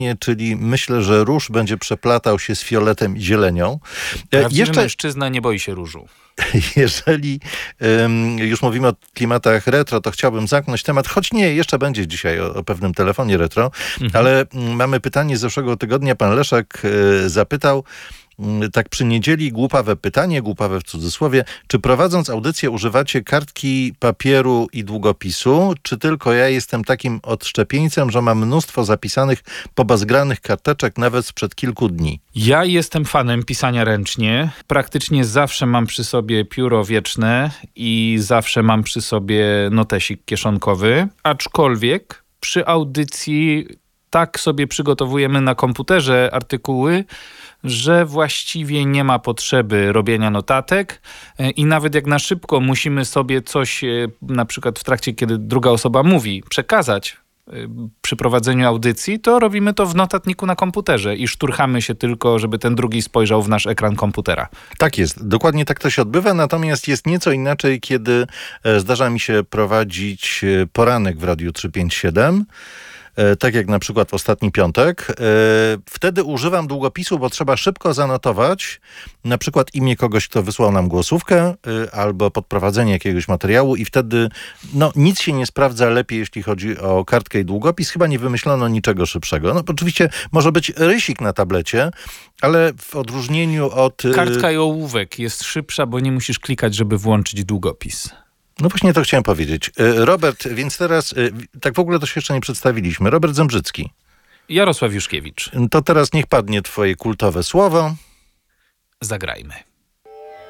czyli myślę, że róż będzie przeplatał się z fioletem i zielenią. Prawdziwy mężczyzna nie boi się różu. Jeżeli już mówimy o klimatach retro, to chciałbym zamknąć temat, choć nie, jeszcze będzie dzisiaj o pewnym telefonie retro, ale mamy pytanie z zeszłego tygodnia. Pan Leszek zapytał, tak przy niedzieli, głupawe pytanie, głupawe w cudzysłowie, czy prowadząc audycję używacie kartki papieru i długopisu, czy tylko ja jestem takim odszczepieńcem, że mam mnóstwo zapisanych, pobazgranych karteczek nawet sprzed kilku dni? Ja jestem fanem pisania ręcznie. Praktycznie zawsze mam przy sobie pióro wieczne i zawsze mam przy sobie notesik kieszonkowy, aczkolwiek przy audycji tak sobie przygotowujemy na komputerze artykuły, że właściwie nie ma potrzeby robienia notatek i nawet jak na szybko musimy sobie coś, na przykład w trakcie, kiedy druga osoba mówi, przekazać przy prowadzeniu audycji, to robimy to w notatniku na komputerze i szturchamy się tylko, żeby ten drugi spojrzał w nasz ekran komputera. Tak jest, dokładnie tak to się odbywa, natomiast jest nieco inaczej, kiedy zdarza mi się prowadzić poranek w Radiu 357, tak jak na przykład w ostatni piątek. Wtedy używam długopisu, bo trzeba szybko zanotować na przykład imię kogoś, kto wysłał nam głosówkę albo podprowadzenie jakiegoś materiału i wtedy nic się nie sprawdza lepiej, jeśli chodzi o kartkę i długopis. Chyba nie wymyślono niczego szybszego. Oczywiście może być rysik na tablecie, ale w odróżnieniu od... Kartka i ołówek jest szybsza, bo nie musisz klikać, żeby włączyć długopis. No właśnie to chciałem powiedzieć. Robert, więc teraz, tak w ogóle to się jeszcze nie przedstawiliśmy. Robert Zembrzycki. Jarosław Juszkiewicz. To teraz niech padnie twoje kultowe słowo. Zagrajmy.